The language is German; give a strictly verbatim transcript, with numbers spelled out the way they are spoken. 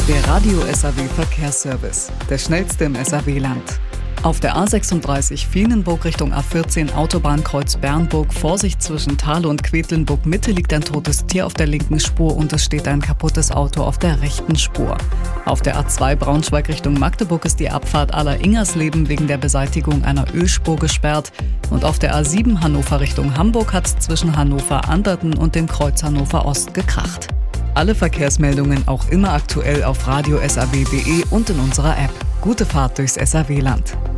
Der Radio S R W Verkehrsservice, der schnellste im S R W-Land. Auf der A sechsunddreißig Fienenburg Richtung A vierzehn Autobahnkreuz Bernburg, Vorsicht zwischen Thale und Quedlinburg Mitte liegt ein totes Tier auf der linken Spur und es steht ein kaputtes Auto auf der rechten Spur. Auf der A zwei Braunschweig Richtung Magdeburg ist die Abfahrt Aller-Ingersleben wegen der Beseitigung einer Ölspur gesperrt und auf der A sieben Hannover Richtung Hamburg hat es zwischen Hannover-Anderten und dem Kreuz Hannover Ost gekracht. Alle Verkehrsmeldungen auch immer aktuell auf radio s r w punkt d e und in unserer App. Gute Fahrt durchs S R W-Land.